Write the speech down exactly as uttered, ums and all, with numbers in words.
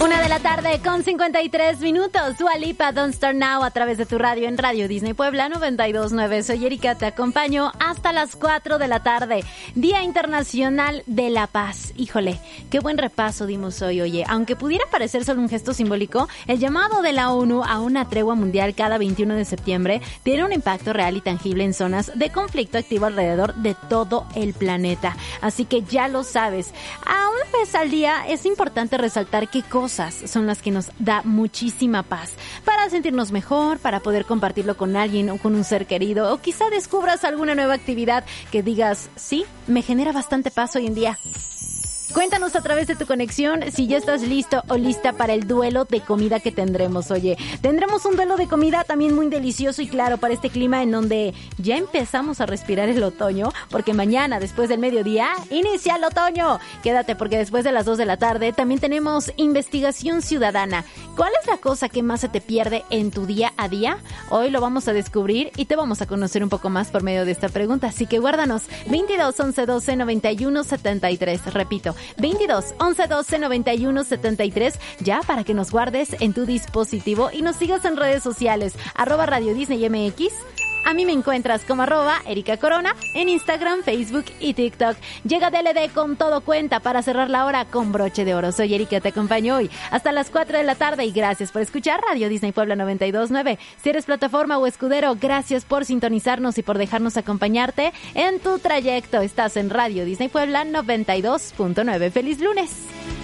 Una de la tarde con cincuenta y tres minutos. Dua Lipa, Don't Start Now, a través de tu radio en Radio Disney Puebla noventa y dos punto nueve. Soy Erika, te acompaño hasta las cuatro de la tarde. Día Internacional de la Paz. Híjole, qué buen repaso dimos hoy, oye. Aunque pudiera parecer solo un gesto simbólico, el llamado de la ONU a una tregua mundial cada veintiuno de septiembre tiene un impacto real y tangible en zonas de conflicto activo alrededor de todo el planeta. Así que ya lo sabes. A una vez al día es importante resaltar qué cosas son las que nos da muchísima paz, para sentirnos mejor, para poder compartirlo con alguien o con un ser querido, o quizá descubras alguna nueva actividad que digas, sí, me genera bastante paz hoy en día. Cuéntanos a través de tu conexión si ya estás listo o lista para el duelo de comida que tendremos. Oye, tendremos un duelo de comida también muy delicioso y claro para este clima en donde ya empezamos a respirar el otoño, porque mañana, después del mediodía, inicia el otoño. Quédate porque después de las dos de la tarde también tenemos investigación ciudadana. ¿Cuál es la cosa que más se te pierde en tu día a día? Hoy lo vamos a descubrir y te vamos a conocer un poco más por medio de esta pregunta. Así que guárdanos veintidós, once, doce, noventa y uno, setenta y tres. Repito, veintidós, once, doce, noventa y uno, setenta y tres, ya para que nos guardes en tu dispositivo y nos sigas en redes sociales, arroba Radio Disney M X. A mí me encuentras como arroba Erika Corona en Instagram, Facebook y TikTok. Llega D L D con todo cuenta para cerrar la hora con broche de oro. Soy Erika, te acompaño hoy hasta las cuatro de la tarde y gracias por escuchar Radio Disney Puebla noventa y dos punto nueve. Si eres plataforma o escudero, gracias por sintonizarnos y por dejarnos acompañarte en tu trayecto. Estás en Radio Disney Puebla noventa y dos punto nueve. ¡Feliz lunes!